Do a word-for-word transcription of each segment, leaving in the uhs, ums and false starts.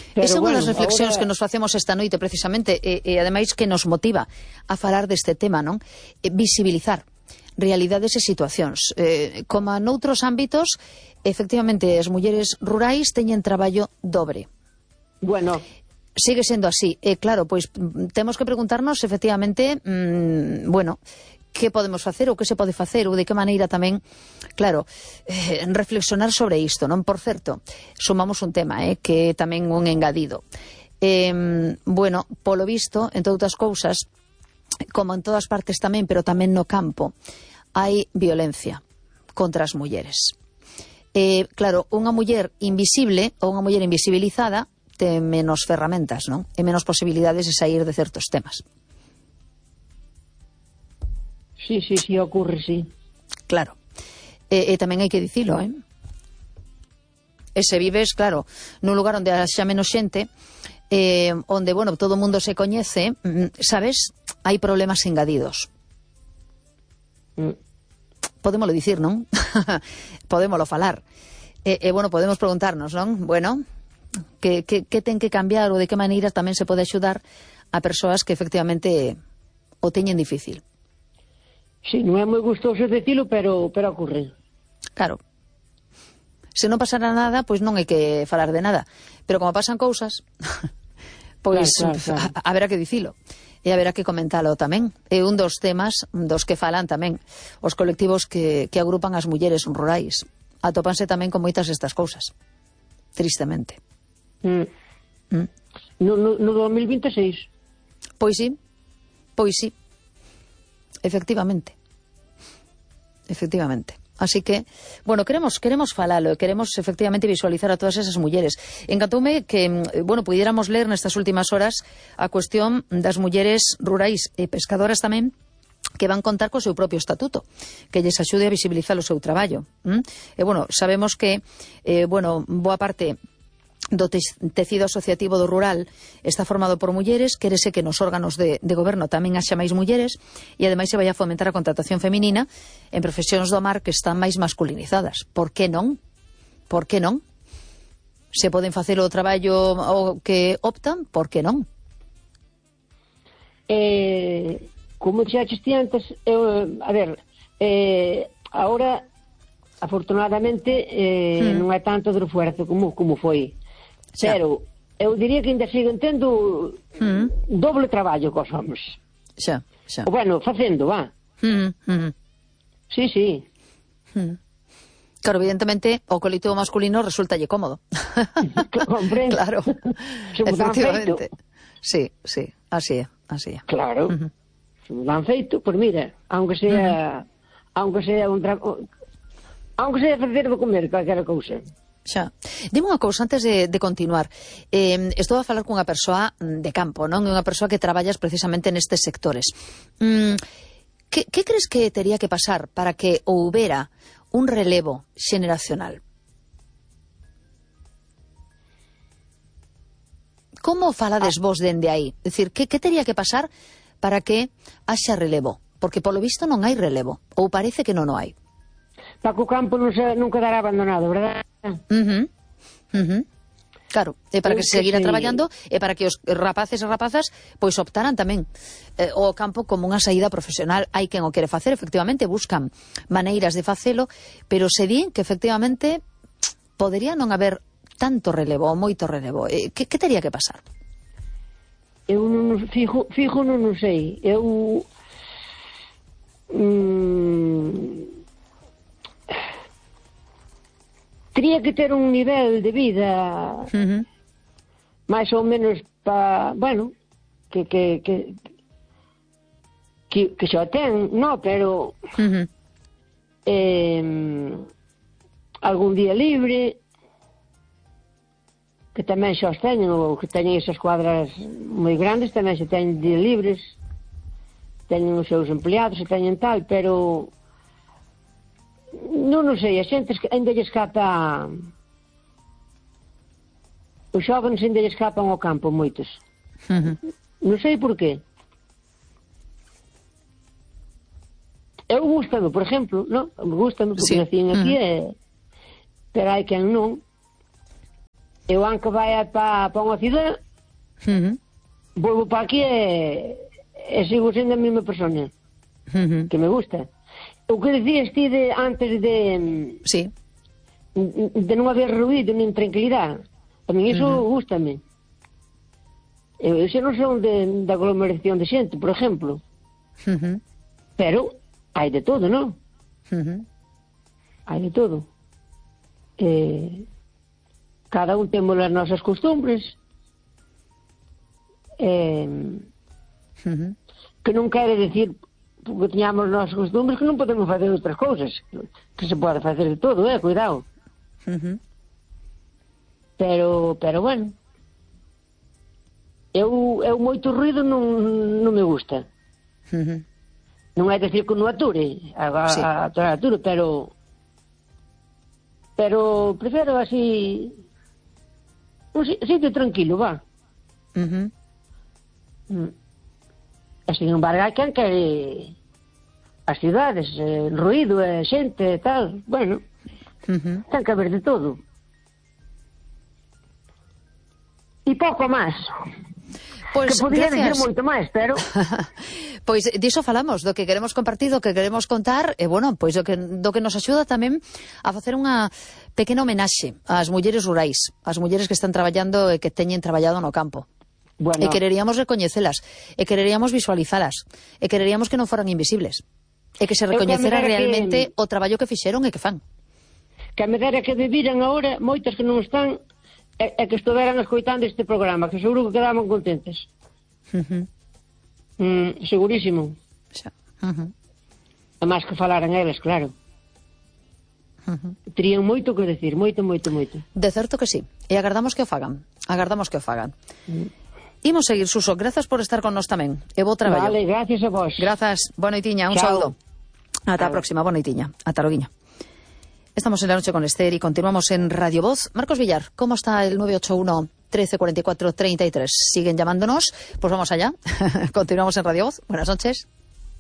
Esa é unha bueno, das reflexións ahora... que nos facemos esta noite, precisamente, e, e ademais que nos motiva a falar deste tema, non? E visibilizar realidades e situacións. Eh, como noutros ámbitos, efectivamente, as mulleres rurais teñen traballo dobre. Bueno... Sigue sendo así. E claro, pois temos que preguntarnos, efectivamente, mmm, bueno, que podemos facer ou que se pode facer ou de que maneira tamén, claro, eh, reflexionar sobre isto, non? Por certo, sumamos un tema, eh, que é tamén un engadido. Eh, bueno, polo visto, entre outras cousas, como en todas partes tamén, pero tamén no campo, hai violencia contra as mulleres. Eh, claro, unha muller invisible ou unha muller invisibilizada ten menos ferramentas, non? E menos posibilidades de sair de certos temas. Sí, sí, sí, ocurre, sí. Claro. E, e tamén hai que dicilo, eh? E se vives, claro, nun lugar onde haxa menos xente, eh, onde, bueno, todo o mundo se coñece, sabes, hai problemas engadidos. Mm. Podémolo dicir, non? Podémolo falar. E, e, bueno, podemos preguntarnos, non? Bueno... Que, que, que ten que cambiar ou de que maneira tamén se pode axudar a persoas que efectivamente o teñen difícil. Sí, non é moi gustoso decilo, pero, pero ocurre. Claro. Se non pasara nada, pois non hai que falar de nada. Pero como pasan cousas, pois claro, claro, claro. A, haberá que dicilo. E haberá que comentalo tamén. É un dos temas dos que falan tamén os colectivos que, que agrupan as mulleres rurais. Atópanse tamén con moitas destas cousas. Tristemente. Mm. Mm. No, no, no dos mil veintiséis. Pois sí, pois sí. Efectivamente. Efectivamente. Así que, bueno, queremos queremos falalo, queremos efectivamente visualizar a todas esas mulleres. Encantoume que, bueno, pudiéramos ler nestas últimas horas a cuestión das mulleres rurais e pescadoras tamén, que van contar co seu propio estatuto, que lles axude a visibilizar o seu traballo. ¿Mm? E, bueno, sabemos que, eh, bueno, boa parte do tecido asociativo do rural está formado por mulleres, quérese que nos órganos de, de goberno tamén haxa máis mulleres e ademais se vai a fomentar a contratación feminina en profesións do mar que están máis masculinizadas. Por que non? Por que non? Se poden facer o traballo o que optan, por que non? Eh, como dixaste ti antes, eu, a ver, eh, ahora afortunadamente eh, hmm. non é tanto de esfuerzo como, como foi. Xa. Pero eu diría que ainda sigo tendo mm. doble traballo cos homens. Xa, xa. O bueno, facendo, va. Mm, mm. Sí, sí. Mm. Claro, evidentemente, o colectivo masculino resultalle cómodo. Comprendo. Claro. Se me dan feito. Sí, sí, así é, así é. Claro. Uh-huh. Se me dan feito, pois mira, aunque sea, uh-huh. aunque sea un tra... aunque sea facer de comer, calquera cousa. Xa. Dime unha cousa antes de, de continuar. Eh, estou a falar cunha persoa de campo, non? Unha persoa que traballas precisamente nestes sectores. Mm, que, que crees que tería que pasar para que houbera un relevo xeneracional? Como falades ah. vos dende aí? É dicir, que, que tería que pasar para que haxa relevo? Porque polo visto non hai relevo, ou parece que non o hai. Para que o campo non, se, non quedará abandonado, verdad? Uh-huh. Uh-huh. Claro, e para que se seguira traballando e para que os rapaces e rapazas pois optaran tamén eh, o campo como unha saída profesional. Hai quen o quere facer, efectivamente, buscan maneiras de facelo, pero se din que efectivamente podería non haber tanto relevo ou moito relevo. Eh, que, que teria que pasar? Eu non fijo, fijo non o sei. Eu mm, tería que ter un nivel de vida uh-huh. máis ou menos pa, bueno, que que que que, que xa ten, no, pero uh-huh. eh, algún día libre, que tamén xa os teñen, ou que teñen esas cuadras moi grandes, tamén xa teñen día libres, teñen os seus empleados, xa teñen tal, pero non, non sei, a xente ainda lle escapa, os xóvenes ainda lle escapan ao campo moitos. Uh-huh. Non sei por qué. Eu gustame, por exemplo, non? Me gustame porque sí. Nacín aquí, uh-huh. e... pero hai quen non. eu anque vai para pa unha cidade, uh-huh. volvo para aquí e, e sigo sendo a mesma persona, uh-huh. que me gusta. O que decías ti de, antes de... Sí. De non haber ruído nin tranquilidade. A mí iso uh-huh. gustame. Eu, eu non son de, de aglomeración de xente, por exemplo. Uh-huh. Pero hai de todo, non? Uh-huh. Hai de todo. Eh, cada un temos as nosas costumbres. Eh, uh-huh. Que non quere decir porque teñamos nosas costumbres que non podemos facer outras cousas. Que se pode facer de todo, eh? Cuidado. Uh-huh. Pero, pero bueno, eu, eu moito ruido non, non me gusta. Uh-huh. Non é decir que non ature, a, a, sí. a, a ature, pero pero prefiro así un sitio tranquilo, va. Uh-huh. Mm. E sin embargo hai quen quere as cidades, el ruido, e xente e tal, bueno, uh-huh. ten que haber de todo. E pouco máis. Pois, que podía gracias. decir moito máis, pero... Pois diso falamos, do que queremos compartir, do que queremos contar, e, bueno, pois do que, do que nos axuda tamén a facer unha pequena homenaxe ás mulleres rurais, ás mulleres que están traballando e que teñen traballado no campo. Bueno. E quereríamos recoñecelas, e quereríamos visualizalas, e quereríamos que non foran invisibles, e que se recoñecera realmente que... o traballo que fixeron e que fan. Que a medera que viviran agora, moitas que non están... e, e que estuveran escoitando este programa, que seguro que quedaban contentes. Uh-huh. Mm, segurísimo. Uh-huh. A máis que falaran eles, claro. Uh-huh. Terían moito que decir, moito, moito, moito. De certo que sí, e agardamos que o fagan, agardamos que o fagan. Uh-huh. Imos seguir, Suso, grazas por estar con nós tamén, e bo traballo. Vale, gracias a vos. Grazas, boa noitiña, un Chao. saúdo. Ata a próxima, boa noitiña, ata loguiño. Estamos en la noche con Esther y continuamos en Radio Voz. Marcos Villar, ¿cómo está el nueve ocho uno, trece cuarenta y cuatro, treinta y tres? ¿Siguen llamándonos? Pues vamos allá. Continuamos en Radio Voz. Buenas noches.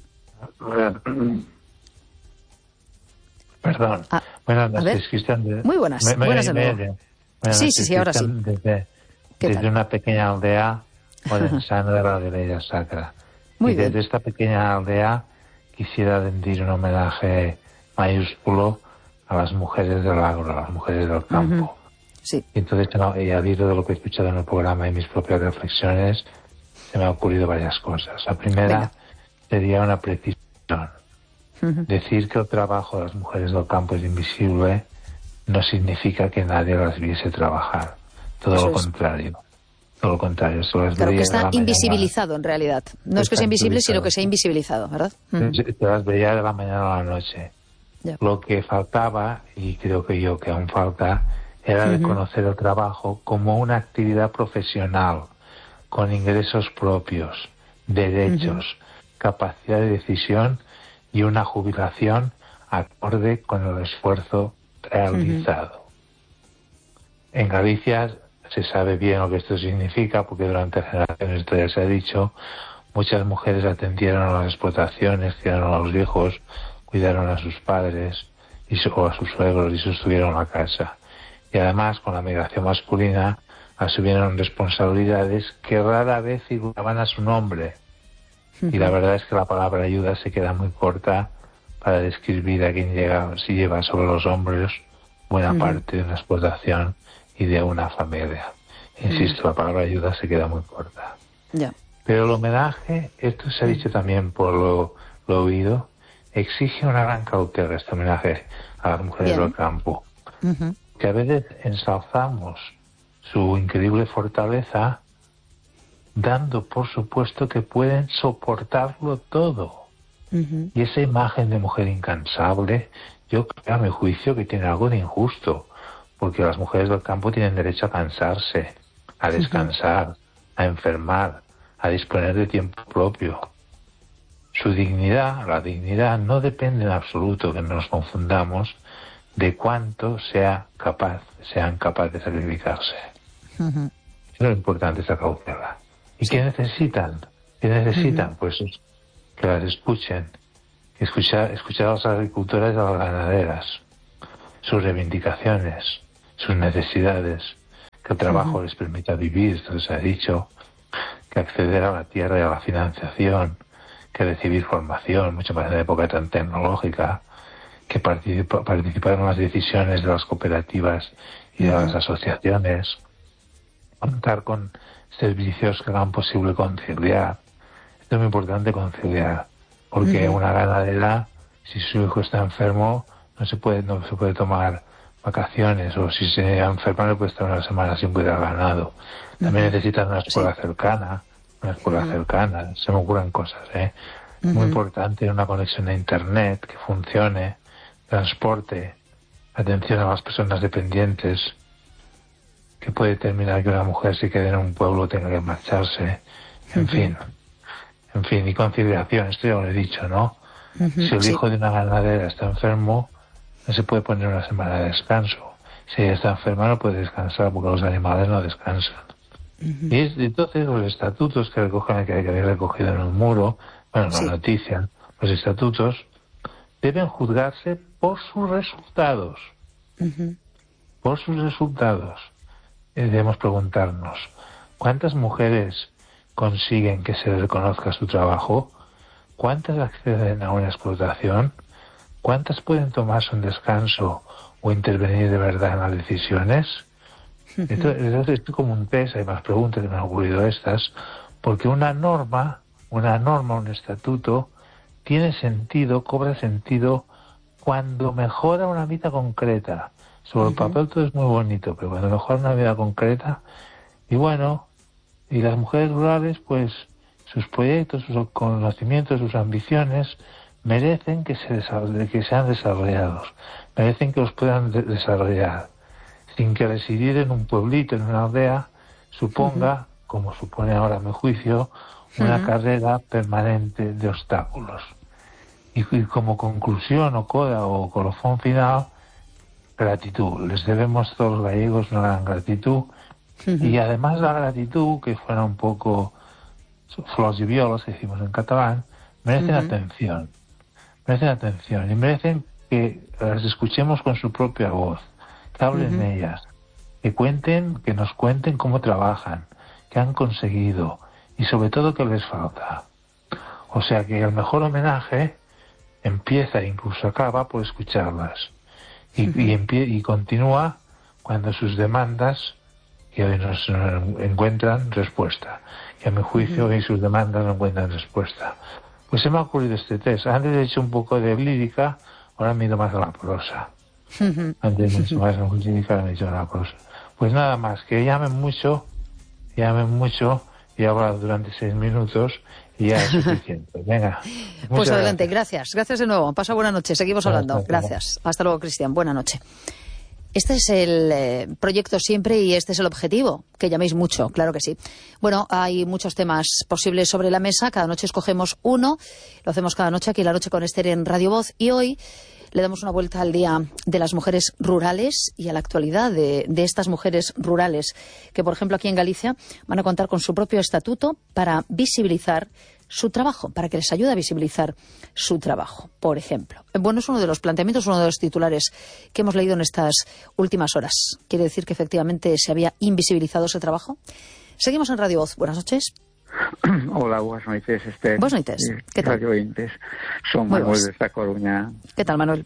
Perdón. Ah, buenas noches, Cristian. De... Muy buenas. Me, me, buenas de me, nuevo. me, buenas sí, noches, sí, sí, ahora sí. Desde, desde una pequeña aldea orensana de la Villa Sacra. Muy y bien. desde esta pequeña aldea quisiera rendir un homenaje mayúsculo a las mujeres del agro, a las mujeres del campo. Uh-huh. Sí. Y entonces, no, y al hilo de lo que he escuchado en el programa y mis propias reflexiones, se me han ocurrido varias cosas. La primera Venga. sería una precisión. Uh-huh. Decir que el trabajo de las mujeres del campo es invisible no significa que nadie las viese trabajar. Todo Eso lo es. contrario. Todo lo contrario. Eso las claro que está invisibilizado mañana. en realidad. No es que sea invisible, sino que sea invisibilizado, ¿verdad? Uh-huh. Te las veía de la mañana a la noche. Yeah. Lo que faltaba, y creo que yo que aún falta, era uh-huh. reconocer el trabajo como una actividad profesional, con ingresos propios, derechos, uh-huh. capacidad de decisión y una jubilación acorde con el esfuerzo realizado. Uh-huh. En Galicia se sabe bien lo que esto significa, porque durante generaciones, esto ya se ha dicho, muchas mujeres atendieron a las explotaciones, criaron a los hijos, cuidaron a sus padres y su, o a sus suegros y sostuvieron la casa. Y además, con la migración masculina, asumieron responsabilidades que rara vez figuraban a su nombre. Uh-huh. Y la verdad es que la palabra ayuda se queda muy corta para describir a quien llega, si lleva sobre los hombros buena uh-huh. parte de una explotación y de una familia. Insisto, uh-huh. la palabra ayuda se queda muy corta. Yeah. Pero el homenaje, esto se ha dicho también por lo, lo oído, exige una gran cautela, este homenaje a las mujeres Bien. del campo. Uh-huh. Que a veces ensalzamos su increíble fortaleza dando por supuesto que pueden soportarlo todo. Uh-huh. Y esa imagen de mujer incansable, yo creo a mi juicio que tiene algo de injusto, porque las mujeres del campo tienen derecho a cansarse, a descansar, uh-huh. a enfermar, a disponer de tiempo propio. Su dignidad, la dignidad, no depende en absoluto, que no nos confundamos, de cuánto sea capaz, sean capaces de sacrificarse. Uh-huh. Es lo importante, esa cautela. ¿Y sí. qué necesitan? ¿Qué necesitan? Uh-huh. Pues que las escuchen, que escuchar, escuchar a las agricultoras y a las ganaderas, sus reivindicaciones, sus necesidades, que el trabajo uh-huh. les permita vivir, esto se ha dicho, que acceder a la tierra y a la financiación, que recibir formación, mucho más en la época tan tecnológica, que participa, participar en las decisiones de las cooperativas y de uh-huh. las asociaciones, contar con servicios que hagan posible conciliar. Esto es muy importante, conciliar, porque uh-huh. una ganadera, si su hijo está enfermo, no se puede no se puede tomar vacaciones, o si se enferma no puede estar una semana sin cuidar ganado. También uh-huh. necesitan una escuela sí. cercana, una escuela uh-huh. cercana, se me ocurren cosas, ¿eh? Uh-huh. Muy importante una conexión a internet que funcione, transporte, atención a las personas dependientes, que puede determinar que una mujer se quede en un pueblo tenga que marcharse, en uh-huh. fin, en fin, y conciliación, esto ya lo he dicho, ¿no? Uh-huh. Si el sí. hijo de una ganadera está enfermo, no se puede poner una semana de descanso. Si ella está enferma no puede descansar porque los animales no descansan. Uh-huh. Y es, entonces los estatutos que recogen, que hay que haber recogido en un muro, bueno, sí. la noticia, los estatutos deben juzgarse por sus resultados. Uh-huh. Por sus resultados. Y debemos preguntarnos, ¿cuántas mujeres consiguen que se les reconozca su trabajo? ¿Cuántas acceden a una explotación? ¿Cuántas pueden tomarse un descanso o intervenir de verdad en las decisiones? Uh-huh. Esto, esto es como un test, hay más preguntas que me han ocurrido estas, porque una norma, una norma, un estatuto, tiene sentido, cobra sentido cuando mejora una vida concreta. Sobre uh-huh. el papel todo es muy bonito, pero cuando mejora una vida concreta, y bueno, y las mujeres rurales, pues sus proyectos, sus conocimientos, sus ambiciones merecen que se desarroll- que sean desarrollados, merecen que los puedan de- desarrollar, sin que residir en un pueblito, en una aldea, suponga, uh-huh. como supone ahora a mi juicio, una uh-huh. carrera permanente de obstáculos. Y, y como conclusión o coda o colofón final, gratitud. Les debemos todos los gallegos una gran gratitud. Uh-huh. Y además la gratitud, que fuera un poco flors y violas, que decimos en catalán, merecen uh-huh. atención. Merecen atención y merecen que las escuchemos con su propia voz, que hablen uh-huh. ellas, que cuenten, que nos cuenten cómo trabajan, qué han conseguido y sobre todo qué les falta. O sea que el mejor homenaje empieza e incluso acaba por escucharlas y, uh-huh. y, empie- y continúa cuando sus demandas que hoy nos encuentran respuesta, que a mi juicio uh-huh. hoy sus demandas no encuentran respuesta. Pues se me ha ocurrido este test. Antes he hecho un poco de lírica, ahora me he ido más a la prosa. Uh-huh. Antes he hecho más a la lírica, ahora me he ido a la prosa. Pues nada más, que llamen mucho, llamen mucho, y he hablado durante seis minutos y ya es suficiente. Venga. Pues adelante, gracias. gracias. Gracias de nuevo. Pasa buena noche, seguimos hablando. Gracias. Hasta luego, Cristian. Buena noche. Este es el eh, proyecto siempre y este es el objetivo, que llaméis mucho, claro que sí. Bueno, hay muchos temas posibles sobre la mesa, cada noche escogemos uno, lo hacemos cada noche aquí en La Noche con Ester en Radio Voz y hoy le damos una vuelta al Día de las Mujeres Rurales y a la actualidad de, de estas mujeres rurales, que por ejemplo aquí en Galicia van a contar con su propio estatuto para visibilizar su trabajo, para que les ayude a visibilizar su trabajo, por ejemplo. Bueno, es uno de los planteamientos, uno de los titulares que hemos leído en estas últimas horas. ¿Quiere decir que efectivamente se había invisibilizado ese trabajo? Seguimos en Radio Voz. Buenas noches. Hola, buenas noches, Esther. Buenas noches. ¿Qué tal? Radio Intes. Son Manuel de esta Coruña. ¿Qué tal, Manuel?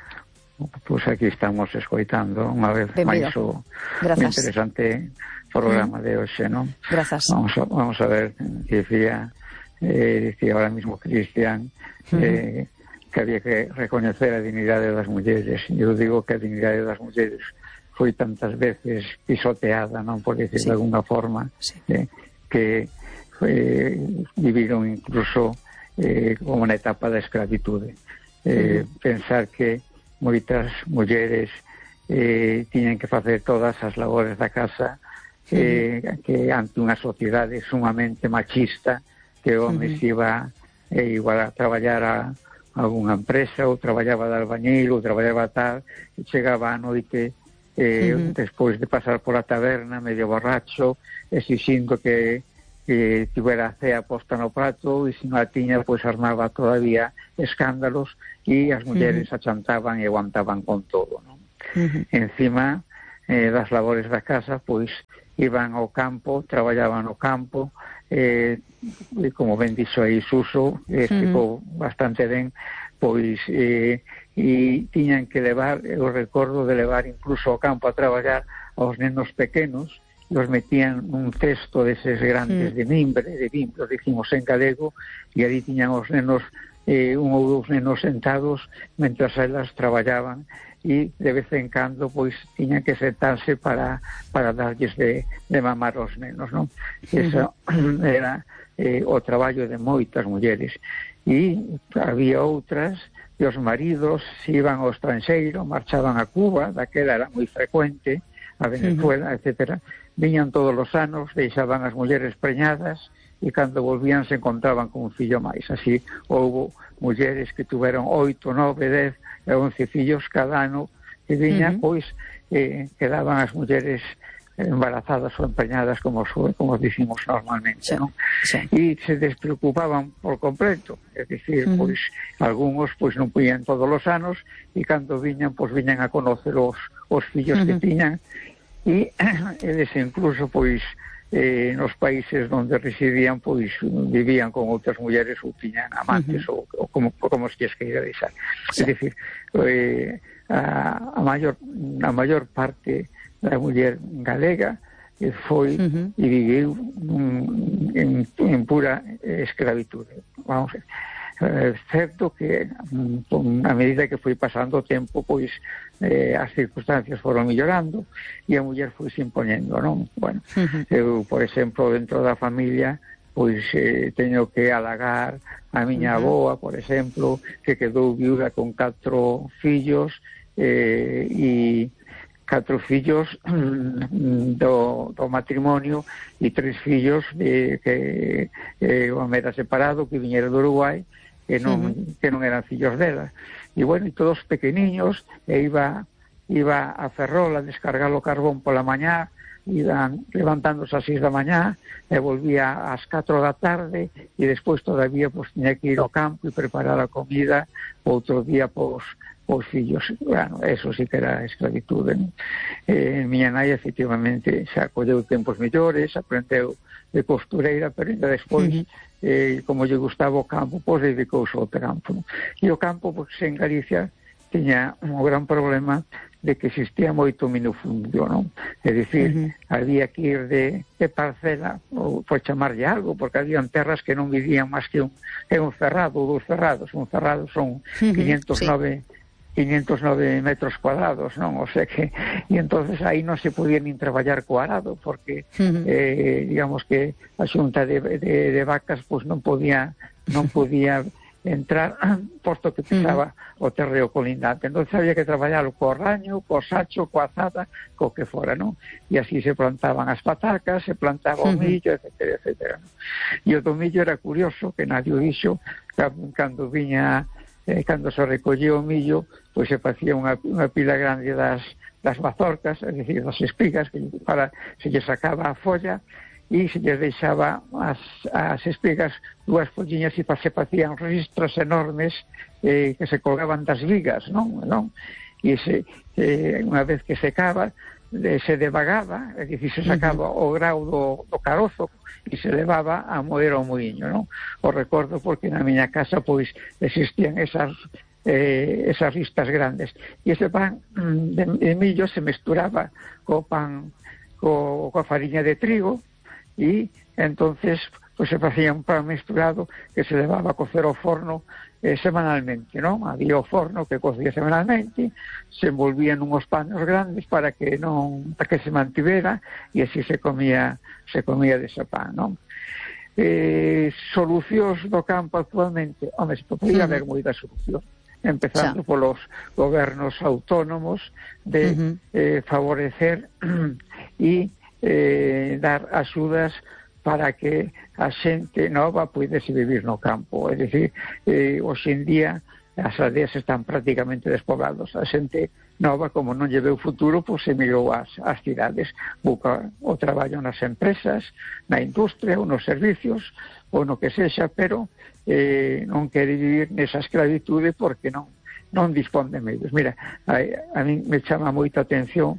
Pues aquí estamos escoitando unha vez máis o interesante programa mm. de hoxe, non? Grazas. Vamos a, vamos a ver, decía, eh, decía ahora mismo Cristian, mm. eh, que había que recoñecer a dignidade das mulleres. Eu digo que a dignidade das mulleres foi tantas veces pisoteada, non por decir sí. de alguna forma, sí. eh, que eh, viviron incluso eh, como na etapa da escravitude. Eh, mm. Pensar que moitas mulleres eh, tiñan que facer todas as labores da casa, eh, mm. que ante unha sociedade sumamente machista, que o home mm. iba eh, igual a traballar a algunha empresa, ou traballaba de albañeiro, ou traballaba tal, e chegaba a noite eh, mm. despois de pasar pola taberna medio borracho, exixindo que que tivera a cea posta no prato, e se non a tiña, pois armaba todavía escándalos, e as mulleres uh-huh. achantaban e aguantaban con todo, non? Uh-huh. Encima, eh, das labores da casa, pois iban ao campo, traballaban no campo, eh, e como ben dixo aí Suso, eh, explicou uh-huh. bastante ben, pois eh, e tiñan que levar, eu recordo de levar incluso ao campo a traballar aos nenos pequenos, los metían nun cesto deses grandes mm. de mimbre, de mimbre, dicimos en galego, e ali tiñan os nenos, eh, un ou dous nenos sentados, mentras elas traballaban, e de vez en cando, pois, tiñan que sentarse para, para darlles de, de mamar aos nenos, non? Eso mm. era eh, o traballo de moitas mulleres. E había outras, e os maridos se iban ao estranxeiro, marchaban a Cuba, daquela era moi frecuente, a Venezuela, uh-huh. etcétera, viñan todos os anos, deixaban as mulleres preñadas e cando volvían se encontraban con un fillo máis. Así houbo mulleres que tuveron oito, nove, dez e once fillos cada ano e viñan, uh-huh. pois, eh, quedaban as mulleres embarazadas ou empreñadas, como, como dicimos normalmente, sí, non? Sí. E se despreocupaban por completo, é dicir, uh-huh. pois, algúns pois non puían todos os anos e cando viñan, pois viñan a conocer os, os fillos uh-huh. que tiñan e eles incluso, pois, eh, nos países onde residían, pois, vivían con outras mulleres ou tiñan amantes uh-huh. ou, ou como, como se lles queira deixar. Sí. É dicir, eh, a, a, maior, a maior parte da muller galega e foi uh-huh. e viviu um, en, en pura escravitude. Vamos ver. É certo que um, a medida que foi pasando o tempo, pois eh, as circunstancias foron mellorando e a muller foi se imponendo, non? Bueno, uh-huh. eu, por exemplo, dentro da familia, pois eh, teño que halagar a miña uh-huh. avoa, por exemplo, que quedou viuda con catro fillos eh, e catro fillos do, do matrimonio e tres fillos de, que eh, o home era separado, que viñera do Uruguai, que non, uh-huh. que non eran fillos dela. E, bueno, e todos pequeniños, e iba, iba a Ferrol a descargar o carbón pola mañá, iban levantándose ás seis da mañá, e volvía ás catro da tarde, e despois todavía pues, tiña que ir ao campo e preparar a comida outro día pos, os fillos. Bueno, eso sí que era esclavitude, ¿no? Eh, miña nai, efectivamente, xa colleu tempos mellores, aprendeu de costureira, pero ainda despois, uh-huh. eh, como lle gustaba o campo, pois dedicouse ao campo, ¿no? E o campo, pois, en Galicia, tiña un gran problema de que existía moito minifundio, non? É dicir, uh-huh. había que ir de, de parcela, ou por chamarlle algo, porque habían terras que non vivían máis que un, que un cerrado ou dos cerrados. Un cerrado son uh-huh. quinientos nove... Sí. quinientos nove metros cuadrados, non? O sea que, e entonces aí non se podía nin traballar co arado, porque, uh-huh. eh, digamos que a xunta de, de, de vacas, pois non podía, non podía entrar, posto que pisaba uh-huh. o terreo colindante. Entonces había que traballar co raño, co sacho, coa azada, co que fora, non? E así se plantaban as patacas, se plantaba o millo, etcétera, etcétera. E o do millo era curioso, que nadie o dixo, cando viña... Eh, cando se recollía o millo, pois se facía unha, unha pila grande das, das mazorcas, é dicir, das espigas, que para, se lle sacaba a folla e se lle deixaba as, as espigas dúas folliñas e se facían registros enormes eh, que se colgaban das vigas, non? non? E se, eh, unha vez que secaba, eh, se devagaba, é dicir, se sacaba o grau do, do carozo e se levaba a moer ao moinho, non? O recordo porque na miña casa pois existían esas eh, esas ristas grandes e ese pan de, de millo se mesturaba co pan co, coa fariña de trigo e entonces pois se facía un pan mesturado que se levaba a cocer ao forno eh, semanalmente, non? Había o forno que cocía semanalmente, se envolvían unhos panos grandes para que non para que se mantivera e así se comía se comía dese pan, non? Eh, solucións do campo actualmente, home, se podría haber moitas solucións, empezando xa. Polos gobernos autónomos de uh-huh. eh, favorecer e eh, dar axudas para que a xente nova puidese vivir no campo. É dicir, eh, hoxe en día as aldeas están prácticamente despoblados. A xente nova, como non lle veu futuro, pois se migrou ás, ás cidades, busca o traballo nas empresas, na industria ou nos servicios, ou no que sexa, pero eh, non quere vivir nesa esclavitude porque non non dispón de medios. Mira, a, a mí me chama moita atención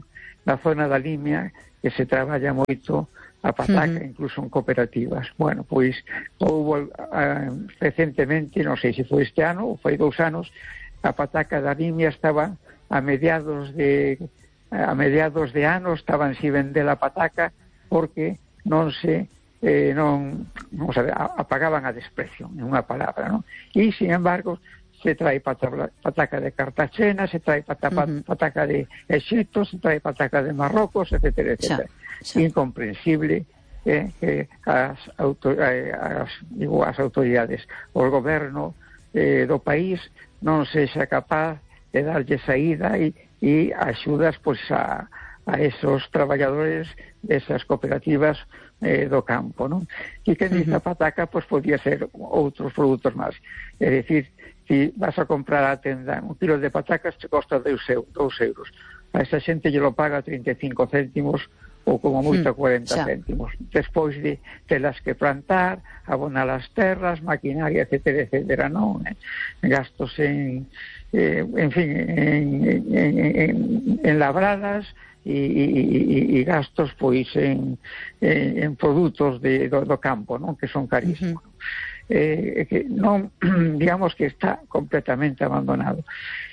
na zona da Limia, que se traballa moito a pataca, uh-huh. incluso en cooperativas. Bueno, pois houve uh, recentemente, non sei se foi este ano ou foi dous anos, a pataca da Limia estaba a mediados de a mediados de anos estaban si vender a pataca porque non se eh, non, non sabe, apagaban a desprecio, en unha palabra, non? E, sin embargo, se trae pataca de Cartagena, se trae pataca, uh-huh. pataca de Egipto, se trae pataca de Marrocos, etcétera, etcétera. Sí, sí. Incomprensible eh, que as, auto, eh, as, digo, as autoridades, o goberno eh, do país non sexa capaz de darlle saída e, e axudas pois, a, a esos traballadores desas cooperativas eh, do campo, non? E que uh-huh. esta pataca pois, podía ser outros produtos máis. É dicir, si vas a comprar a tenda un kilo de patacas te costa dous euros. A esa xente lle lo paga trinta e cinco céntimos ou como moito cuarenta mm, céntimos. Despois de telas que plantar, abonar as terras, maquinaria, etcétera, etcétera, non? Eh? Gastos en, eh, en fin, en, en, en, en labradas e, e, e gastos pois en, en, en produtos de, do, do campo, non? Que son carísimos. Uh-huh. Eh, que non, digamos que está completamente abandonado.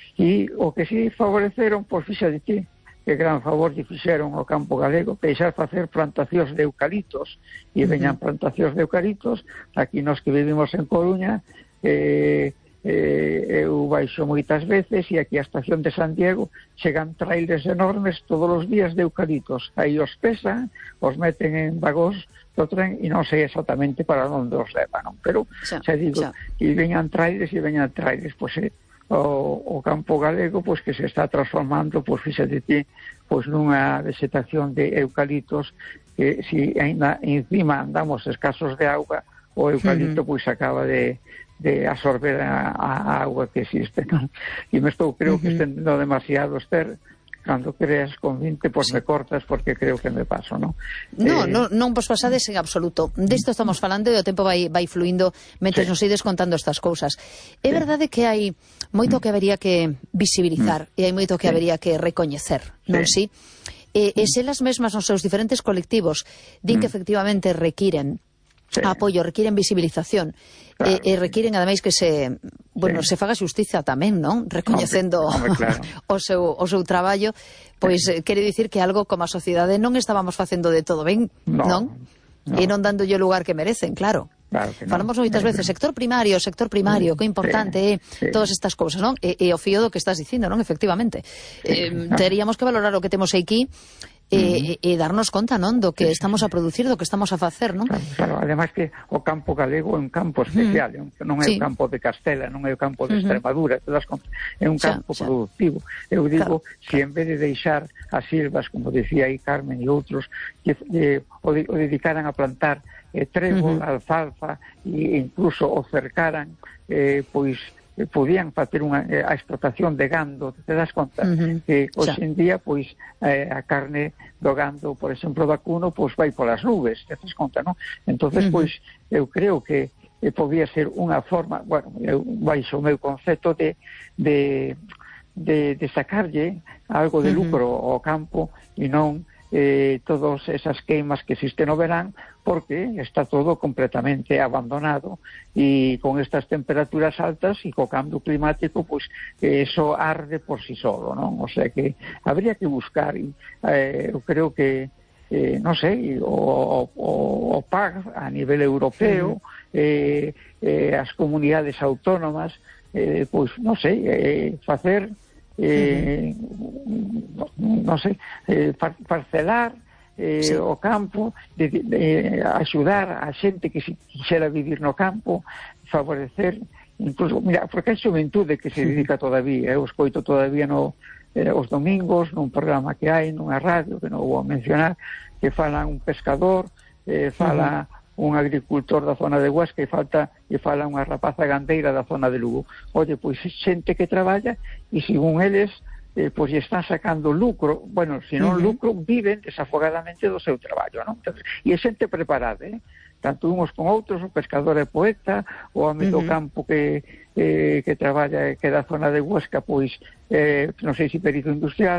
E o que si favoreceron, pois fíxate ti, que gran favor lle fixeron ao campo galego, deixar facer plantacións de eucaliptos, e veñan plantacións de eucaliptos, aquí nos que vivimos en Coruña, eh, eh, eu baixo moitas veces, e aquí a estación de San Diego chegan trailers enormes todos os días de eucaliptos, aí os pesan, os meten en vagóns do tren e non sei exactamente para onde os leva, non? Pero, xa, xa digo, xa. E veñan trailers e veñan trailers, pois eh, o, o campo galego, pois que se está transformando, pois fíxate ti, pois nunha vegetación de eucaliptos que si ainda encima andamos escasos de auga, o eucalipto uh-huh. pois acaba de, de absorber a, a auga que existe, non? E me estou, creo uh-huh. que estendo demasiado, Esther. Cando creas con vinte, pois pues sí. me cortas porque creo que me paso, non? No, eh... non, non vos pasades en absoluto. Desto estamos falando e o tempo vai, vai fluindo mentre sí. nos ides contando estas cousas. É sí. verdade que hai moito que habería que visibilizar mm. e hai moito que sí. habería que recoñecer, non si? E, e se las mesmas nos seus diferentes colectivos din mm. que efectivamente requiren sí. apoio, requiren visibilización. Claro. E, e requiren, ademais, que se bueno, sí. se faga xustiza tamén, non? Recoñecendo hombre, hombre, claro. o, seu, o seu traballo, pois sí. quere dicir que algo como a sociedade non estábamos facendo de todo ben, no, non? No. E non dándolle o lugar que merecen, claro. Claro que non. Falamos moitas veces, sector primario, sector primario, sí. que importante é sí. todas estas cousas, non? E, e o fío do que estás dicindo, non? Efectivamente. Sí. Eh, teríamos que valorar o que temos aquí e, e darnos conta, non, do que estamos a producir, do que estamos a facer, non? Claro, claro. Ademais que o campo galego é un campo especial, mm. non é sí. o campo de Castela, non é o campo de Extremadura, uh-huh. todas é un campo xa, xa. productivo. Eu digo, claro, se claro. en vez de deixar as silvas, como decía aí Carmen e outros, que eh, o, de, o dedicaran a plantar eh, trébol, uh-huh. alfalfa e incluso o cercaran, eh, pois podían facer unha, a explotación de gando, te das conta? Uh-huh. Que hoxe en día, pois, eh, a carne do gando, por exemplo, vacuno, pois vai polas nubes, te das conta, non? Entonces, uh-huh. pois, eu creo que eh, podía ser unha forma, bueno, eu baixo o meu concepto de, de, de, de sacarlle algo de lucro uh-huh. ao campo e non eh, todas esas queimas que existen no verán, porque está todo completamente abandonado e con estas temperaturas altas e co cambio climático, pois eh, eso arde por si solo, non? O sea que habría que buscar, eh, eu creo que eh, non sei, o, o, o P A C a nivel europeo, sí. eh, eh, as comunidades autónomas, eh, pois non sei, eh, facer eh, uh-huh. non sei, eh, par parcelar eh, sí. o campo, de, de, de axudar a xente que se quixera vivir no campo, favorecer, incluso, mira, porque hai xuventude que se dedica todavía, eu escoito todavía no, eh, os domingos, nun programa que hai, nunha radio, que non vou mencionar, que fala un pescador, eh, fala uh-huh. un agricultor da zona de Huesca e falta e fala unha rapaza gandeira da zona de Lugo. Oye, pois xente que traballa e según eles eh, pois están sacando lucro, bueno, se non uh-huh. lucro, viven desafogadamente do seu traballo, non? Entonces, e é xente preparada, eh? Tanto uns con outros, o pescador e poeta, o home uh-huh. do campo que eh, que traballa que da zona de Huesca, pois eh, non sei se perito industrial,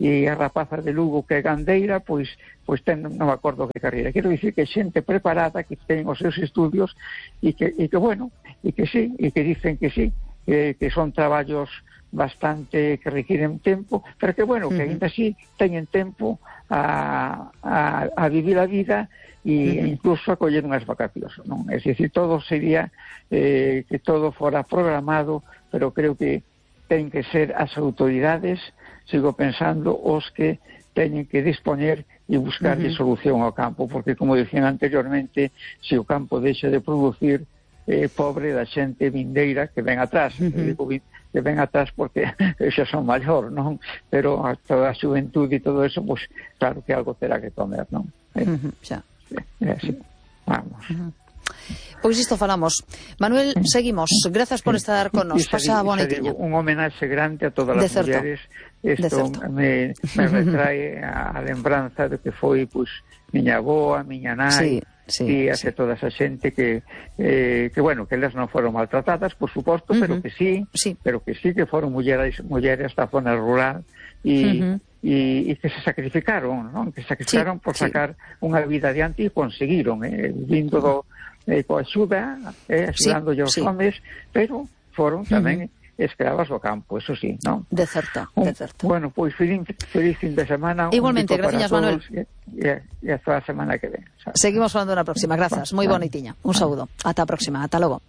e a rapaza de Lugo que é gandeira, pois pois ten, non me acordo que carreira. Quero dicir que xente preparada, que ten os seus estudios e que, e que bueno, e que sí, e que dicen que sí, que, que son traballos bastante que requieren tempo, pero que bueno, que ainda así teñen tempo a, a, a vivir a vida e uh-huh. incluso a coller unhas vacacións, non? É dicir, todo sería eh, que todo fora programado, pero creo que ten que ser as autoridades, sigo pensando, os que teñen que dispoñer e buscar uh-huh. solución ao campo, porque, como dicían anteriormente, se o campo deixa de producir, eh, pobre da xente vindeira que ven atrás, uh-huh. digo, que ven atrás porque xa son maior, non? Pero a toda a xuventude e todo eso, pois, pues, claro que algo terá que comer, non? Eh, uh-huh. xa. É así, vamos. Uh-huh. Pois isto falamos. Manuel, seguimos. Grazas por estar con nos. Pasa a bonitiña. Un homenaxe grande a todas as mulleres. Isto me, me retrae a, a lembranza de que foi, pois, miña avoa, miña nai, sí, sí, e hace sí. toda esa xente que, eh, que, bueno, que elas non foron maltratadas, por suposto, uh-huh. pero que sí, sí, pero que sí que foron mulleres, mulleres da zona rural e... Uh-huh. E, e que se sacrificaron, non? Que se sacrificaron sí, por sacar sí. unha vida adiante e conseguiron, eh, vindo do, eh, coa axuda, eh, axudándolle sí, aos sí. homes, pero foron tamén uh-huh. escravas do campo, eso sí, non? De certo, de certo. Bueno, pois feliz, feliz fin de semana. Igualmente, gracias, Manuel. E, e hasta a semana que ven. Seguimos falando na próxima, grazas, moi bonitiña. Un saúdo, ata a próxima, ata logo.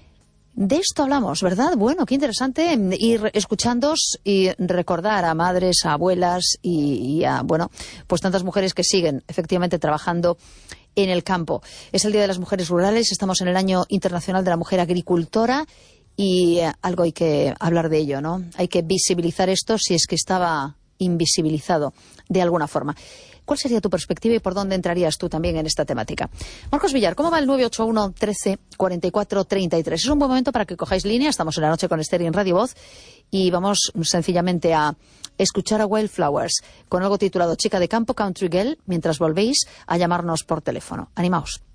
De esto hablamos, ¿verdad? Bueno, qué interesante ir escuchándos y recordar a madres, a abuelas y, y a, bueno, pues tantas mujeres que siguen efectivamente trabajando en el campo. Es el Día de las Mujeres Rurales, estamos en el Año Internacional de la Mujer Agricultora y eh, algo hay que hablar de ello, ¿no? Hay que visibilizar esto si es que estaba invisibilizado de alguna forma. ¿Cuál sería tu perspectiva y por dónde entrarías tú también en esta temática? Marcos Villar, ¿cómo va el nueve ocho uno, trece, cuarenta y cuatro, treinta y tres? Es un buen momento para que cojáis línea. Estamos en la noche con Esther en Radio Voz y vamos sencillamente a escuchar a Wildflowers con algo titulado Chica de Campo, Country Girl, mientras volvéis a llamarnos por teléfono. Animaos.